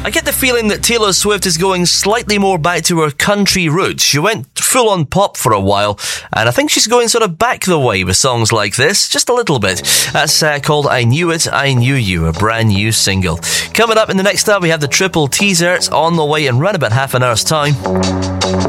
I get the feeling that Taylor Swift is going slightly more back to her country roots. She went full on pop for a while, and I think she's going sort of back the way with songs like this, just a little bit. That's called I Knew It, I Knew You, a brand new single. Coming up in the next hour, we have the triple teaser. It's on the way in around about half an hour's time.